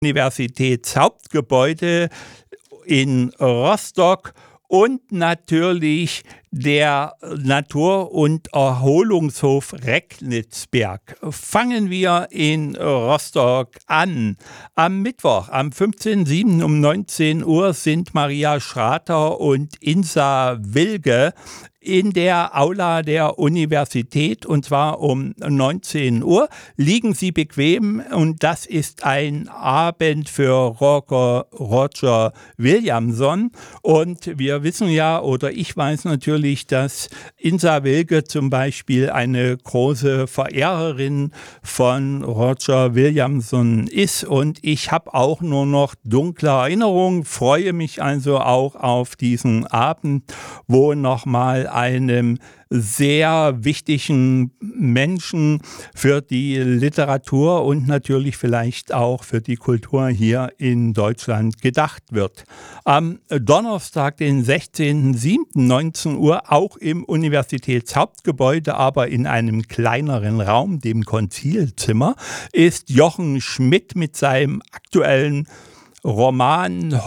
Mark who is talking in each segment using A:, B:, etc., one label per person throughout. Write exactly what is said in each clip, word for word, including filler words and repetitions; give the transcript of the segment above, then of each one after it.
A: Universitätshauptgebäude in Rostock und natürlich der Natur- und Erholungshof Recknitzberg. Fangen wir in Rostock an. Am Mittwoch, am fünfzehnten siebten um neunzehn Uhr sind Maria Schrater und Insa Wilge in der Aula der Universität, und zwar um neunzehn Uhr. Liegen Sie bequem, und das ist ein Abend für Roger, Roger Williamson. Und wir wissen ja, oder ich weiß natürlich, dass Insa Wilge zum Beispiel eine große Verehrerin von Roger Williamson ist, und ich habe auch nur noch dunkle Erinnerungen, freue mich also auch auf diesen Abend, wo nochmal einem sehr wichtigen Menschen für die Literatur und natürlich vielleicht auch für die Kultur hier in Deutschland gedacht wird. Am Donnerstag, den sechzehnten siebten neunzehn Uhr, auch im Universitätshauptgebäude, aber in einem kleineren Raum, dem Konzilzimmer, ist Jochen Schmidt mit seinem aktuellen Roman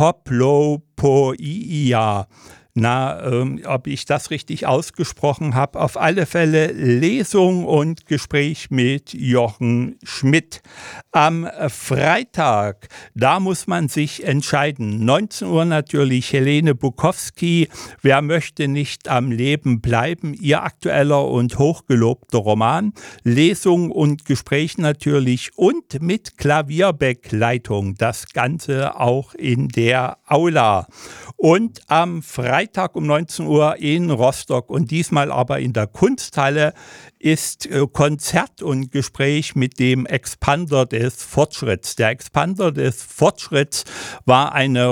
A: Hoplopoia. Na, ähm, ob ich das richtig ausgesprochen habe, auf alle Fälle Lesung und Gespräch mit Jochen Schmidt. Am Freitag, da muss man sich entscheiden. neunzehn Uhr natürlich Helene Bukowski, Wer möchte nicht am Leben bleiben? Ihr aktueller und hochgelobter Roman. Lesung und Gespräch natürlich und mit Klavierbegleitung. Das Ganze auch in der Aula. Und am Freitag um neunzehn Uhr in Rostock und diesmal aber in der Kunsthalle ist Konzert und Gespräch mit dem Expander des Fortschritts. Der Expander des Fortschritts war eine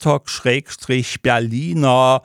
A: Rostock-Berliner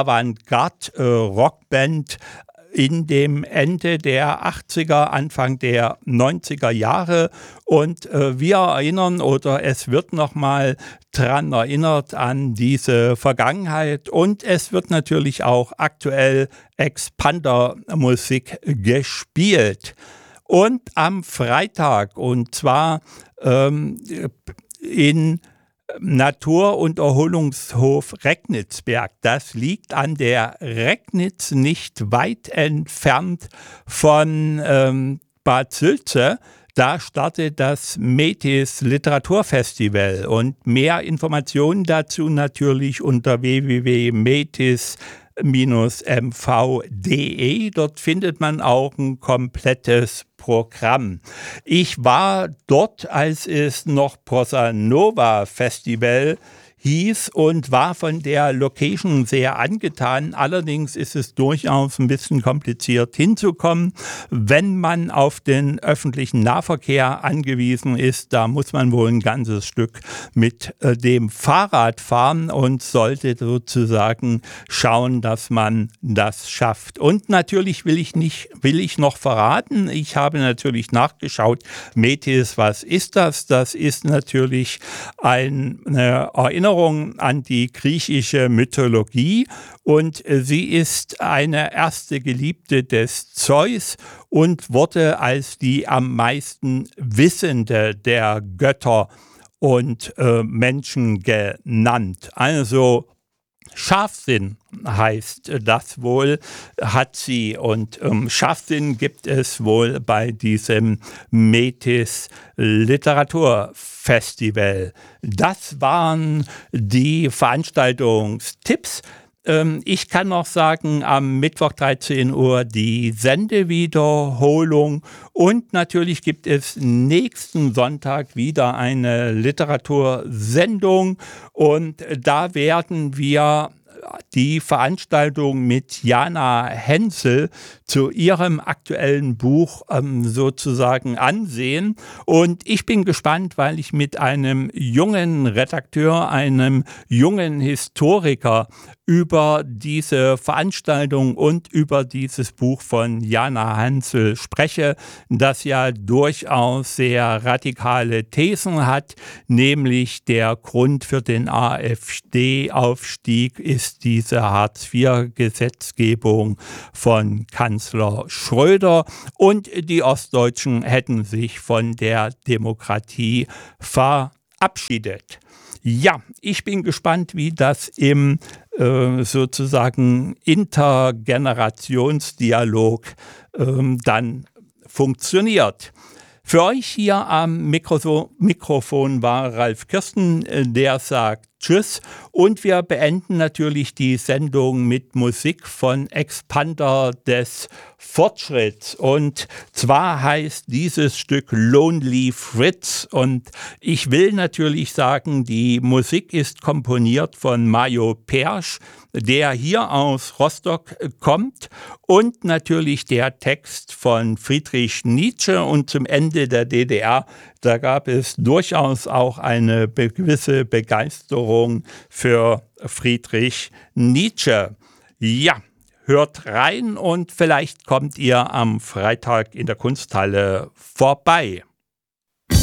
A: Avantgarde-Rockband in dem Ende der achtziger, Anfang der neunziger Jahre. Und äh, wir erinnern, oder es wird nochmal dran erinnert an diese Vergangenheit. Und es wird natürlich auch aktuell Expander-Musik gespielt. Und am Freitag, und zwar ähm, in Natur- und Erholungshof Recknitzberg. Das liegt an der Recknitz, nicht weit entfernt von ähm, Bad Sülze. Da startet das Metis Literaturfestival, und mehr Informationen dazu natürlich unter w w w punkt metis m v punkt d e. Dort findet man auch ein komplettes Programm. Ich war dort, als es noch Bossa Nova Festival hieß, und war von der Location sehr angetan. Allerdings ist es durchaus ein bisschen kompliziert hinzukommen, wenn man auf den öffentlichen Nahverkehr angewiesen ist. Da muss man wohl ein ganzes Stück mit äh, dem Fahrrad fahren und sollte sozusagen schauen, dass man das schafft. Und natürlich will ich nicht, will ich noch verraten, ich habe natürlich nachgeschaut, Metis, was ist das? Das ist natürlich eine Erinnerung an die griechische Mythologie, und sie ist eine erste Geliebte des Zeus und wurde als die am meisten Wissende der Götter und äh, Menschen genannt. Also Scharfsinn heißt das wohl, hat sie, und ähm, Scharfsinn gibt es wohl bei diesem Metis Literaturfestival. Das waren die Veranstaltungstipps. Ähm, ich kann noch sagen, am Mittwoch dreizehn Uhr die Sendewiederholung, und natürlich gibt es nächsten Sonntag wieder eine Literatursendung, und da werden wir die Veranstaltung mit Jana Hensel zu ihrem aktuellen Buch ähm, sozusagen ansehen. Und ich bin gespannt, weil ich mit einem jungen Redakteur, einem jungen Historiker über diese Veranstaltung und über dieses Buch von Jana Hensel spreche, das ja durchaus sehr radikale Thesen hat, nämlich der Grund für den AfD-Aufstieg ist diese Hartz-vier-Gesetzgebung von Kanzler Schröder, und die Ostdeutschen hätten sich von der Demokratie verabschiedet. verabschiedet. Ja, ich bin gespannt, wie das im äh, sozusagen Intergenerationsdialog äh, dann funktioniert. Für euch hier am Mikro- Mikrofon war Ralf Kirsten, äh, der sagt Tschüss, und wir beenden natürlich die Sendung mit Musik von Expander des Fortschritts, und zwar heißt dieses Stück Lonely Fritz, und ich will natürlich sagen, die Musik ist komponiert von Majo Persch, der hier aus Rostock kommt, und natürlich der Text von Friedrich Nietzsche, und zum Ende der D D R, da gab es durchaus auch eine be- gewisse Begeisterung für Friedrich Nietzsche. Ja, hört rein und vielleicht kommt ihr am Freitag in der Kunsthalle vorbei.